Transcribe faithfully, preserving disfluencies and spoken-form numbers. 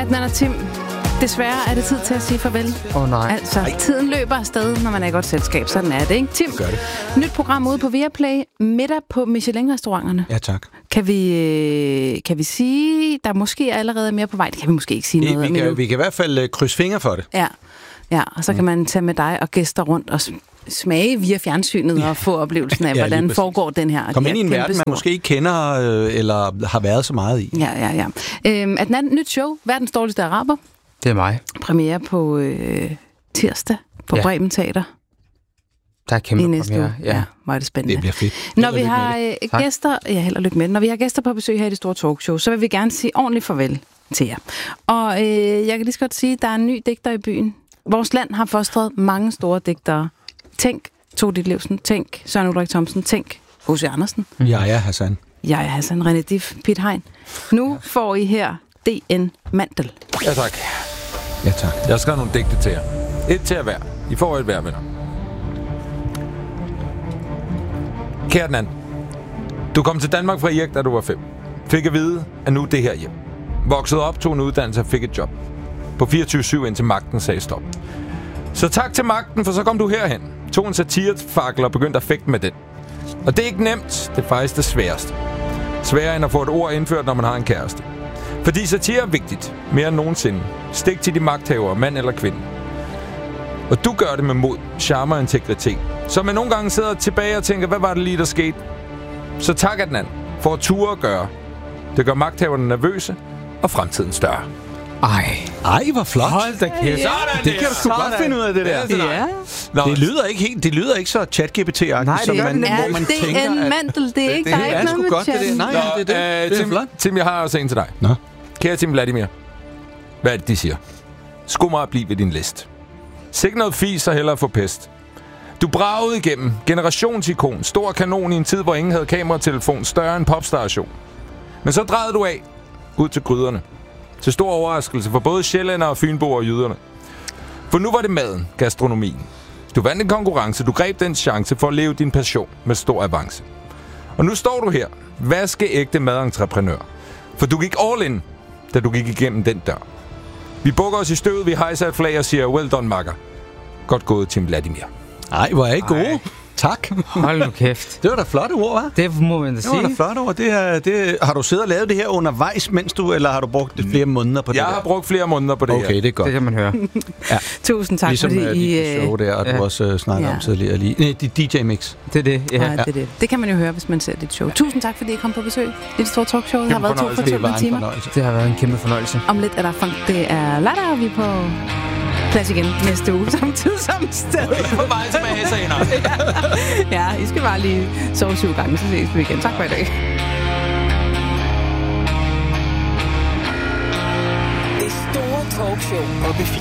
Adnan og Tim, desværre er det tid til at sige farvel. Åh oh, nej. Altså, Ej. tiden løber afsted, når man er i godt selskab. Sådan er det, ikke? Tim, Gør det. Nyt program ude på Viaplay. Middag på Michelin-restauranterne. Ja, tak. Kan vi, kan vi sige, der måske er allerede mere på vej? Det kan vi måske ikke sige noget vi om kan, endnu. vi kan i hvert fald uh, krydse fingre for det. Ja. Ja, og så kan man tage med dig og gæster rundt og smage via fjernsynet og få oplevelsen af, Ja, hvordan foregår den her. Kom ind i en verden, man måske ikke kender øh, eller har været så meget i. Ja, ja, ja. Øhm, at den nyt show, Verdens dårligste araber. Det er mig. Premiere på øh, tirsdag på Ja. Bremen Teater. Der er kæmpe I næste premiere. uge. Ja, hvor er det spændende. Det bliver fedt. Når vi har øh, gæster, ja, held og lykke med det. Når vi har gæster på besøg her i det store talkshow, så vil vi gerne sige ordentligt farvel til jer. Og øh, jeg kan lige så godt sige, at der er en ny digter i byen. Vores land har fostret mange store digtere. Tænk Tove Ditlevsen, tænk Søren Ulrik Thomsen, tænk H C Andersen. Ja, ja, Hassan. Jeg er Hassan, René Dif, Piet Hein. Nu får I her D N Mandel. Ja, tak. Ja, tak. Jeg har skrevet nogle digte til jer. Et til hver. I får et hver, venner. Kære Nan, du kom til Danmark fra Erik, da du var fem. Fik at vide, at nu er det her hjem. Voksede op, tog en uddannelse og fik et job. På fireogtyve syv indtil magten sagde stop. Så tak til magten, for så kom du herhen. Tog en satirefakkel og begyndte at fægte med den. Og det er ikke nemt, det er faktisk det sværeste. Sværere end at få et ord indført, når man har en kæreste. Fordi satire er vigtigt, mere end nogensinde. Stik til de magthavere, mand eller kvinde. Og du gør det med mod, charme og integritet. Så man nogle gange sidder tilbage og tænker, hvad var det lige, der skete? Så tak Adnan for at ture at gøre. Det gør magthaverne nervøse og fremtiden større. Ej. Ej, hvor flot. Hold da kæft. Sådan Det kan du sgu godt finde ud af, det der. Ja. Nå, Det lyder ikke helt, det lyder ikke så chat-G P T-agtigt, Nej, det som gør man, den Ja, hvor man D N tænker, at Mandel, det er ikke, der er det ikke er noget sgu med godt, det der. chatten. Nej, Nå, det er det. øh, Det er Tim, flot. Tim, jeg har også en til dig. Nå. Kære Tim Vladimir. Hvad er det, de siger? Skum mig at blive ved din list. Sikke noget fis og hellere få pest. Du bragede igennem. Generationsikon. Stor kanon i en tid, hvor ingen havde kameratelefon. Større end popstation. Men så drejede du af. Ud til gryderne. Til stor overraskelse for både sjællænder og fynboer og jyderne. For nu var det maden, gastronomien. Du vandt en konkurrence. Du greb den chance for at leve din passion med stor avance. Og nu står du her. Vaskeægte madentreprenør. For du gik all in, da du gik igennem den dør. Vi bukker os i støvet, vi hejser et flag og siger, well done, makker. Godt gået, Tim Vladimir. Ej, hvor er I gode. Ej. Tak. Hold nu kæft. Det var da flotte ord, hva'? Det må man da Det var da sige. flot ord. Det er, det, har du siddet og lavet det her undervejs, mens du, eller har du brugt flere måneder på det Jeg der? har brugt flere måneder på det Okay, her. det er godt. Det kan man høre. Tusind tak, Ligesom fordi uh, I... dit show der, og ja. du også uh, snakkede Ja. om tidligere lige. Nej, dit D J-mix. Det er det, ja. Ja, det, er det. det kan man jo høre, hvis man ser dit show. Tusind tak, fordi I kom på besøg. Det store talkshow. Det har været to fornøjelse. Det var fortællende en timer. fornøjelse. Det har været en kæmpe fornøjelse. Om lidt er der funk. Det er lørdag, og vi er på plads igen næste uge. Samtidig samme sted. På vej til Mahasaner. Ja, I skal bare lige sove syv gange, så ses vi igen. Tak for i dag. Det store talkshow på